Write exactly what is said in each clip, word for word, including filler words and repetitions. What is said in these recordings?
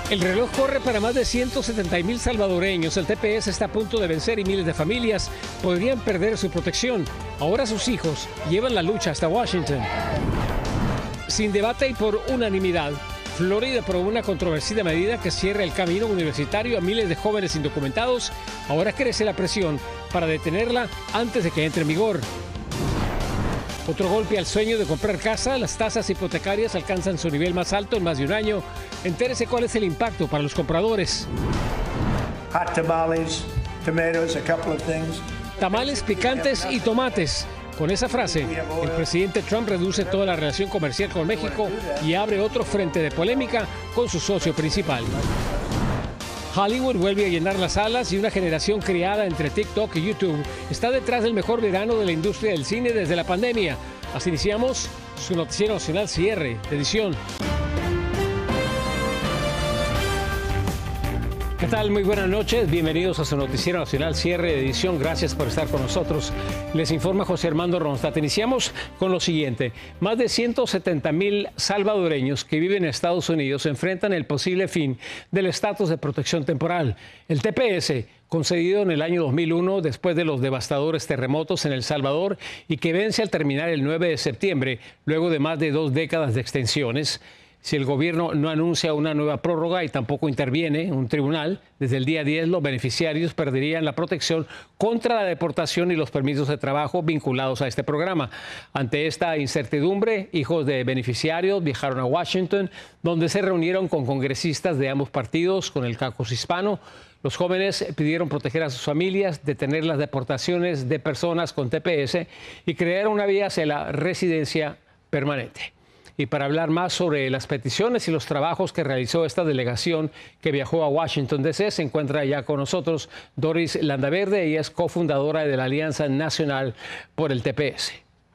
El reloj corre para más de ciento setenta mil salvadoreños. El T P S está a punto de vencer y miles de familias podrían perder su protección. Ahora sus hijos llevan la lucha hasta Washington. Sin debate y por unanimidad, Florida aprobó una controversial medida que cierra el camino universitario a miles de jóvenes indocumentados. Ahora crece la presión para detenerla antes de que entre en vigor. Otro golpe al sueño de comprar casa. Las tasas hipotecarias alcanzan su nivel más alto en más de un año. Entérese cuál es el impacto para los compradores. Hot tamales, tomatoes, a couple of things. Tamales, picantes y tomates. Con esa frase, el presidente Trump reduce toda la relación comercial con México y abre otro frente de polémica con su socio principal. Hollywood vuelve a llenar las salas y una generación criada entre TikTok y YouTube está detrás del mejor verano de la industria del cine desde la pandemia. Así iniciamos su noticiero nacional cierre de edición. ¿Qué tal? Muy buenas noches. Bienvenidos a su noticiero nacional cierre de edición. Gracias por estar con nosotros. Les informa José Armando Ronstadt. Iniciamos con lo siguiente. Más de ciento setenta mil salvadoreños que viven en Estados Unidos enfrentan el posible fin del estatus de protección temporal. El T P S, concedido en el año dos mil uno después de los devastadores terremotos en El Salvador y que vence al terminar el nueve de septiembre, luego de más de dos décadas de extensiones. Si el gobierno no anuncia una nueva prórroga y tampoco interviene un tribunal, desde el día diez los beneficiarios perderían la protección contra la deportación y los permisos de trabajo vinculados a este programa. Ante esta incertidumbre, hijos de beneficiarios viajaron a Washington, donde se reunieron con congresistas de ambos partidos, con el caucus hispano. Los jóvenes pidieron proteger a sus familias, detener las deportaciones de personas con T P S y crear una vía hacia la residencia permanente. Y para hablar más sobre las peticiones y los trabajos que realizó esta delegación que viajó a Washington, D C, se encuentra ya con nosotros Doris Landaverde. Ella es cofundadora de la Alianza Nacional por el T P S.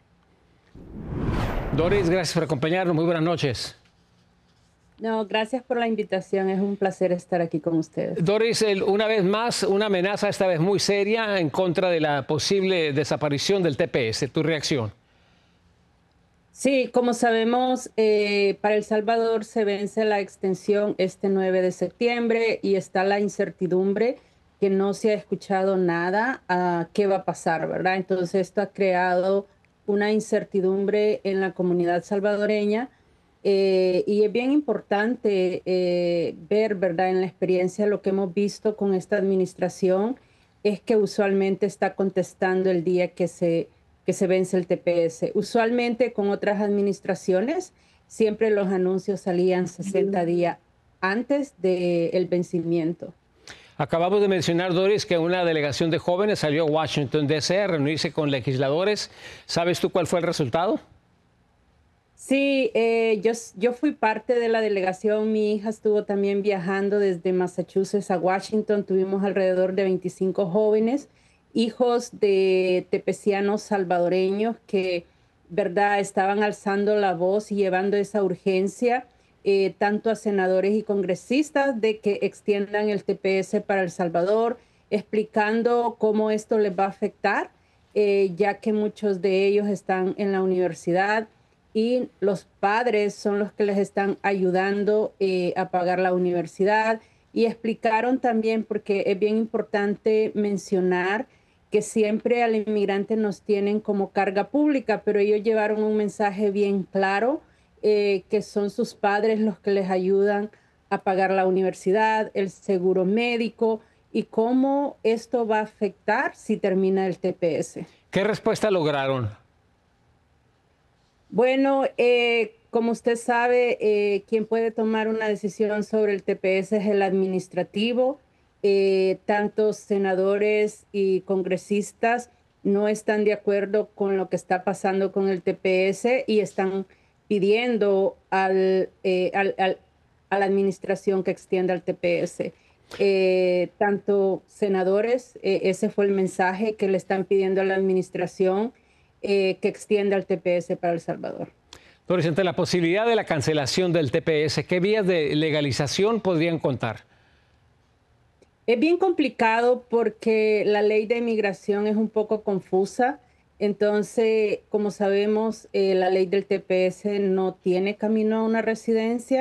Doris, gracias por acompañarnos. Muy buenas noches. No, gracias por la invitación. Es un placer estar aquí con ustedes. Doris, una vez más, una amenaza esta vez muy seria en contra de la posible desaparición del T P S. ¿Tu reacción? Sí, como sabemos, eh, para El Salvador se vence la extensión este nueve de septiembre y está la incertidumbre que no se ha escuchado nada a qué va a pasar, ¿verdad? Entonces esto ha creado una incertidumbre en la comunidad salvadoreña eh, y es bien importante eh, ver, ¿verdad? En la experiencia lo que hemos visto con esta administración es que usualmente está contestando el día que se que se vence el T P S. Usualmente con otras administraciones siempre los anuncios salían sesenta días antes del vencimiento. Acabamos de mencionar, Doris, que una delegación de jóvenes salió a Washington, D C a reunirse con legisladores. ¿Sabes tú cuál fue el resultado? Sí, eh, yo, yo fui parte de la delegación. Mi hija estuvo también viajando desde Massachusetts a Washington. Tuvimos alrededor de veinticinco jóvenes, hijos de tepecianos salvadoreños que, verdad, estaban alzando la voz y llevando esa urgencia eh, tanto a senadores y congresistas de que extiendan el T P S para El Salvador, explicando cómo esto les va a afectar, eh, ya que muchos de ellos están en la universidad y los padres son los que les están ayudando eh, a pagar la universidad. Y explicaron también, porque es bien importante mencionar que siempre al inmigrante nos tienen como carga pública, pero ellos llevaron un mensaje bien claro, eh, que son sus padres los que les ayudan a pagar la universidad, el seguro médico y cómo esto va a afectar si termina el T P S. ¿Qué respuesta lograron? Bueno, eh, como usted sabe, eh, quien puede tomar una decisión sobre el T P S es el administrativo. Eh, tantos senadores y congresistas no están de acuerdo con lo que está pasando con el T P S y están pidiendo al, eh, al, al, a la administración que extienda el T P S. Eh, tanto senadores, eh, ese fue el mensaje que le están pidiendo a la administración, eh, que extienda el T P S para El Salvador. Doris, ante la posibilidad de la cancelación del T P S, ¿qué vías de legalización podrían contar? Es bien complicado porque la ley de inmigración es un poco confusa. Entonces, como sabemos, eh, la ley del T P S no tiene camino a una residencia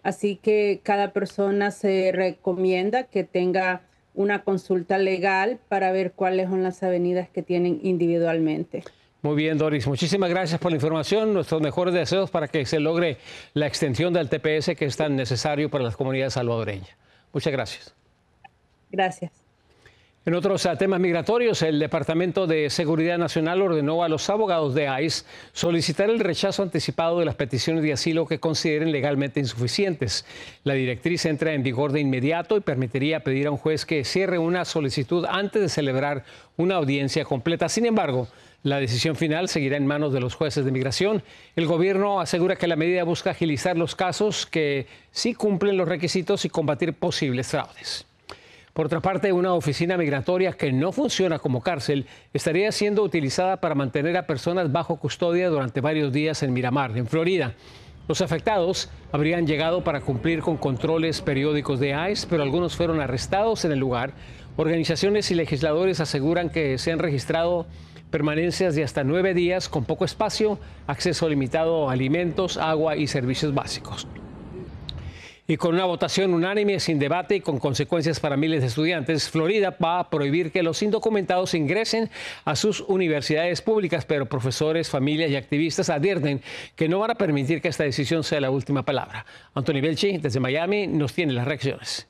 Así que cada persona se recomienda que tenga una consulta legal para ver cuáles son las avenidas que tienen individualmente. Muy bien, Doris. Muchísimas gracias por la información. Nuestros mejores deseos para que se logre la extensión del T P S que es tan necesario para las comunidades salvadoreñas. Muchas gracias. Gracias. En otros temas migratorios, el Departamento de Seguridad Nacional ordenó a los abogados de ICE solicitar el rechazo anticipado de las peticiones de asilo que consideren legalmente insuficientes. La directriz entra en vigor de inmediato y permitiría pedir a un juez que cierre una solicitud antes de celebrar una audiencia completa. Sin embargo, la decisión final seguirá en manos de los jueces de migración. El gobierno asegura que la medida busca agilizar los casos que sí cumplen los requisitos y combatir posibles fraudes. Por otra parte, una oficina migratoria que no funciona como cárcel estaría siendo utilizada para mantener a personas bajo custodia durante varios días en Miramar, en Florida. Los afectados habrían llegado para cumplir con controles periódicos de ICE, pero algunos fueron arrestados en el lugar. Organizaciones y legisladores aseguran que se han registrado permanencias de hasta nueve días con poco espacio, acceso limitado a alimentos, agua y servicios básicos. Y con una votación unánime, sin debate y con consecuencias para miles de estudiantes, Florida va a prohibir que los indocumentados ingresen a sus universidades públicas, pero profesores, familias y activistas advierten que no van a permitir que esta decisión sea la última palabra. Anthony Belchi, desde Miami, nos tiene las reacciones.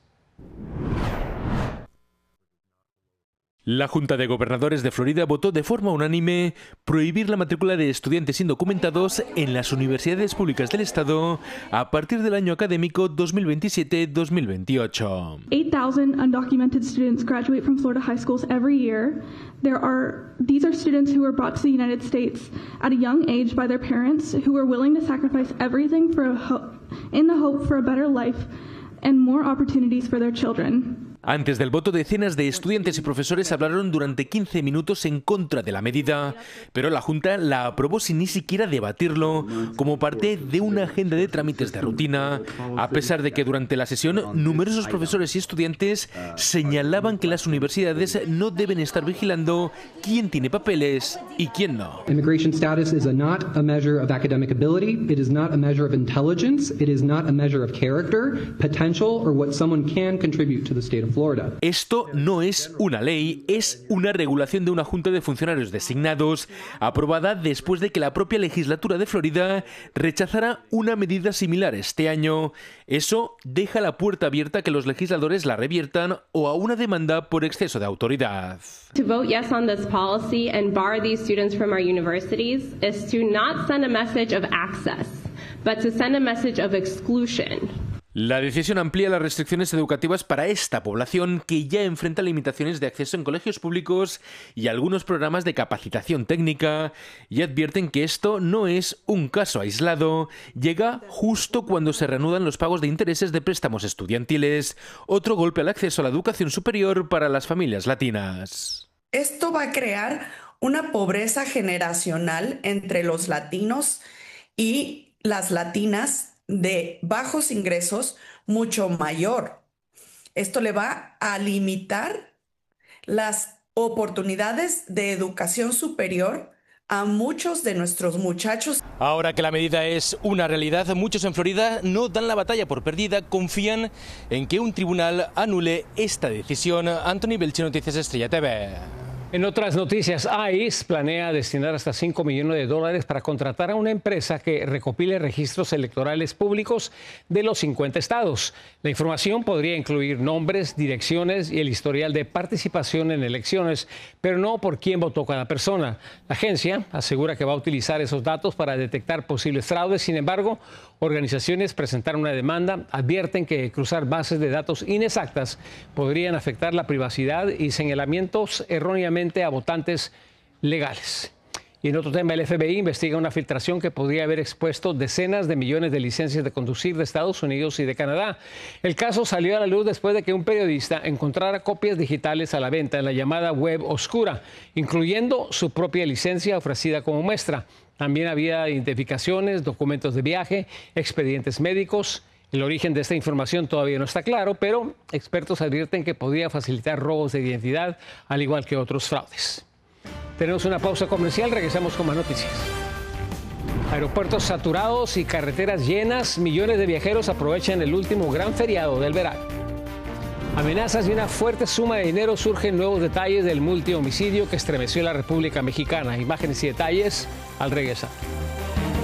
La Junta de Gobernadores de Florida votó de forma unánime prohibir la matrícula de estudiantes indocumentados en las universidades públicas del estado a partir del año académico dos mil veintisiete dos mil veintiocho. eight thousand undocumented students graduate from Florida high schools every year. There are these are students who were brought to the United States at a young age by their parents who were willing to sacrifice everything for a ho- in the hope for a better life and more opportunities for their children. Antes del voto, decenas de estudiantes y profesores hablaron durante quince minutos en contra de la medida, pero la Junta la aprobó sin ni siquiera debatirlo, como parte de una agenda de trámites de rutina, a pesar de que durante la sesión numerosos profesores y estudiantes señalaban que las universidades no deben estar vigilando quién tiene papeles y quién no. Immigration status is a not a measure of academic ability, it is not a measure of intelligence, it is not a measure of character, potential, or what someone can contribute to the state of Florida. Esto no es una ley, es una regulación de una junta de funcionarios designados, aprobada después de que la propia legislatura de Florida rechazara una medida similar este año. Eso deja la puerta abierta a que los legisladores la reviertan o a una demanda por exceso de autoridad. To vote yes on this policy and bar these students from our universities is to not send a message of access, but to send a message of exclusion. La decisión amplía las restricciones educativas para esta población que ya enfrenta limitaciones de acceso en colegios públicos y algunos programas de capacitación técnica, y advierten que esto no es un caso aislado, llega justo cuando se reanudan los pagos de intereses de préstamos estudiantiles, otro golpe al acceso a la educación superior para las familias latinas. Esto va a crear una pobreza generacional entre los latinos y las latinas de bajos ingresos mucho mayor. Esto le va a limitar las oportunidades de educación superior a muchos de nuestros muchachos. Ahora que la medida es una realidad, muchos en Florida no dan la batalla por perdida, confían en que un tribunal anule esta decisión. Anthony Belchi, Noticias Estrella T V. En otras noticias, ICE planea destinar hasta cinco millones de dólares para contratar a una empresa que recopile registros electorales públicos de los cincuenta estados. La información podría incluir nombres, direcciones y el historial de participación en elecciones, pero no por quién votó cada persona. La agencia asegura que va a utilizar esos datos para detectar posibles fraudes. Sin embargo, organizaciones presentaron una demanda, advierten que cruzar bases de datos inexactas podrían afectar la privacidad y señalamientos erróneamente a votantes legales. Y en otro tema, el F B I investiga una filtración que podría haber expuesto decenas de millones de licencias de conducir de Estados Unidos y de Canadá. El caso salió a la luz después de que un periodista encontrara copias digitales a la venta en la llamada web oscura, incluyendo su propia licencia ofrecida como muestra. También había identificaciones, documentos de viaje, expedientes médicos. El origen de esta información todavía no está claro, pero expertos advierten que podría facilitar robos de identidad, al igual que otros fraudes. Tenemos una pausa comercial, regresamos con más noticias. Aeropuertos saturados y carreteras llenas, millones de viajeros aprovechan el último gran feriado del verano. Amenazas y una fuerte suma de dinero, surgen nuevos detalles del multihomicidio que estremeció la República Mexicana. Imágenes y detalles al regresar.